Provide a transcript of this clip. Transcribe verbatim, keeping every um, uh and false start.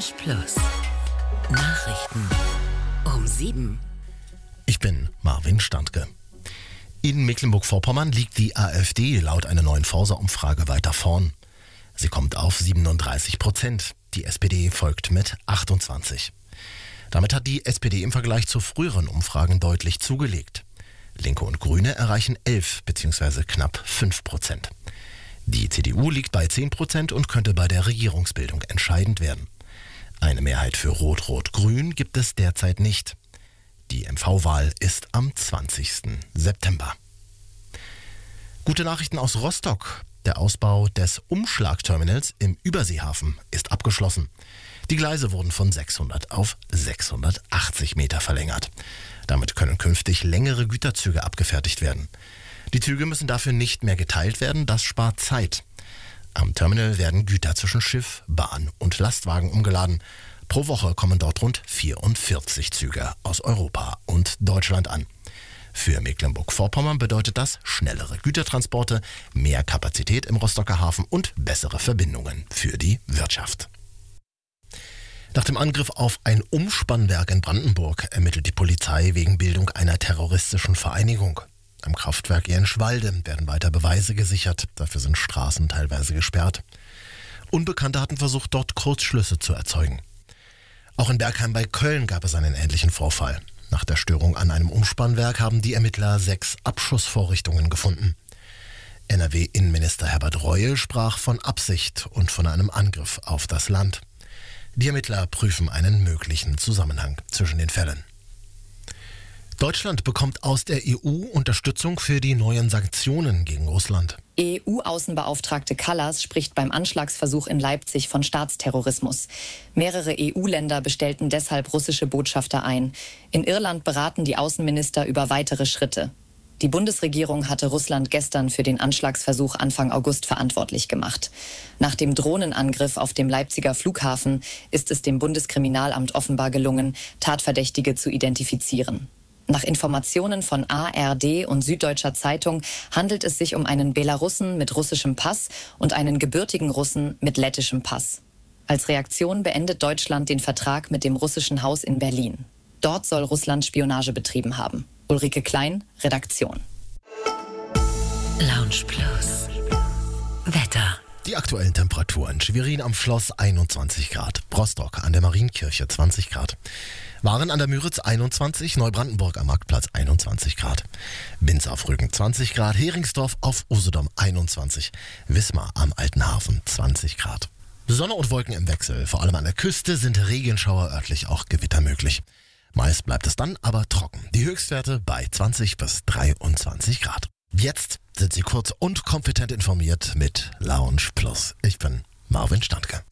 Lounge Plus. Nachrichten um sieben. Ich bin Marvin Standke. In Mecklenburg-Vorpommern liegt die AfD laut einer neuen Forsa-Umfrage weiter vorn. Sie kommt auf siebenunddreißig Prozent. Die S P D folgt mit achtundzwanzig. Damit hat die S P D im Vergleich zu früheren Umfragen deutlich zugelegt. Linke und Grüne erreichen elf bzw. knapp fünf Prozent. Die C D U liegt bei zehn Prozent und könnte bei der Regierungsbildung entscheidend werden. Eine Mehrheit für Rot-Rot-Grün gibt es derzeit nicht. Die M V-Wahl ist am zwanzigsten September. Gute Nachrichten aus Rostock. Der Ausbau des Umschlagterminals im Überseehafen ist abgeschlossen. Die Gleise wurden von sechshundert auf sechshundertachtzig Meter verlängert. Damit können künftig längere Güterzüge abgefertigt werden. Die Züge müssen dafür nicht mehr geteilt werden, das spart Zeit. Am Terminal werden Güter zwischen Schiff, Bahn und Lastwagen umgeladen. Pro Woche kommen dort rund vierundvierzig Züge aus Europa und Deutschland an. Für Mecklenburg-Vorpommern bedeutet das schnellere Gütertransporte, mehr Kapazität im Rostocker Hafen und bessere Verbindungen für die Wirtschaft. Nach dem Angriff auf ein Umspannwerk in Brandenburg ermittelt die Polizei wegen Bildung einer terroristischen Vereinigung. Am Kraftwerk Jenschwalde werden weiter Beweise gesichert, dafür sind Straßen teilweise gesperrt. Unbekannte hatten versucht, dort Kurzschlüsse zu erzeugen. Auch in Bergheim bei Köln gab es einen ähnlichen Vorfall. Nach der Störung an einem Umspannwerk haben die Ermittler sechs Abschussvorrichtungen gefunden. N R W-Innenminister Herbert Reul sprach von Absicht und von einem Angriff auf das Land. Die Ermittler prüfen einen möglichen Zusammenhang zwischen den Fällen. Deutschland bekommt aus der E U Unterstützung für die neuen Sanktionen gegen Russland. E U-Außenbeauftragte Kallas spricht beim Anschlagsversuch in Leipzig von Staatsterrorismus. Mehrere E U-Länder bestellten deshalb russische Botschafter ein. In Irland beraten die Außenminister über weitere Schritte. Die Bundesregierung hatte Russland gestern für den Anschlagsversuch Anfang August verantwortlich gemacht. Nach dem Drohnenangriff auf dem Leipziger Flughafen ist es dem Bundeskriminalamt offenbar gelungen, Tatverdächtige zu identifizieren. Nach Informationen von A R D und Süddeutscher Zeitung handelt es sich um einen Belarussen mit russischem Pass und einen gebürtigen Russen mit lettischem Pass. Als Reaktion beendet Deutschland den Vertrag mit dem russischen Haus in Berlin. Dort soll Russland Spionage betrieben haben. Ulrike Klein, Redaktion. Lounge Plus. Wetter. Die aktuellen Temperaturen: Schwerin am Schloss einundzwanzig Grad, Rostock an der Marienkirche zwanzig Grad, Waren an der Müritz einundzwanzig, Neubrandenburg am Marktplatz einundzwanzig Grad, Binz auf Rügen zwanzig Grad, Heringsdorf auf Usedom einundzwanzig, Wismar am Alten Hafen zwanzig Grad. Sonne und Wolken im Wechsel, vor allem an der Küste sind Regenschauer, örtlich auch Gewitter möglich. Meist bleibt es dann aber trocken. Die Höchstwerte bei zwanzig bis dreiundzwanzig Grad. Jetzt sind Sie kurz und kompetent informiert mit Lounge Plus. Ich bin Marvin Standke.